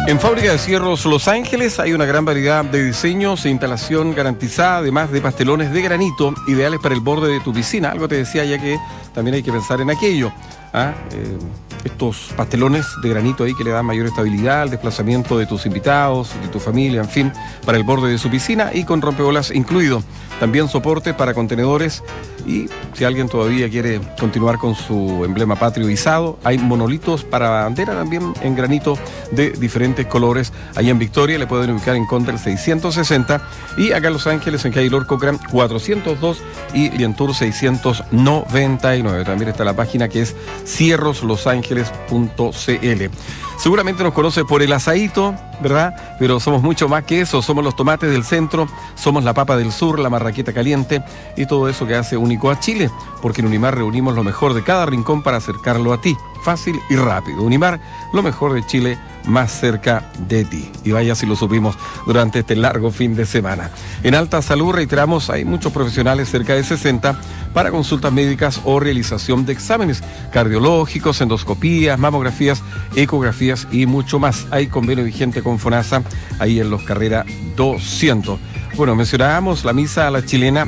En Fábrica de Cierros Los Ángeles hay una gran variedad de diseños e instalación garantizada, además de pastelones de granito, ideales para el borde de tu piscina. Algo te decía ya que también hay que pensar en aquello. Estos pastelones de granito ahí que le dan mayor estabilidad al desplazamiento de tus invitados, de tu familia, en fin, para el borde de su piscina y con rompebolas incluido. También soporte para contenedores y si alguien todavía quiere continuar con su emblema patrio izado, hay monolitos para bandera también en granito de diferentes colores. Allá en Victoria le pueden ubicar en Condel 660 y acá en Los Ángeles en calle Lord Cochrane 402 y Lientour 699. También está la página que es cierroslosangeles.cl. Seguramente nos conoce por el asadito, ¿verdad? Pero somos mucho más que eso. Somos los tomates del centro, somos la papa del sur, la marraqueta caliente y todo eso que hace único a Chile. Porque en Unimar reunimos lo mejor de cada rincón para acercarlo a ti. Fácil y rápido. Unimar, lo mejor de Chile más cerca de ti. Y vaya si lo supimos durante este largo fin de semana. En Alta Salud, reiteramos, hay muchos profesionales, cerca de 60, para consultas médicas o realización de exámenes cardiológicos, endoscopías, mamografías, ecografías y mucho más. Hay convenio vigente con FONASA ahí en Los Carrera 200. Bueno, mencionábamos la misa a la chilena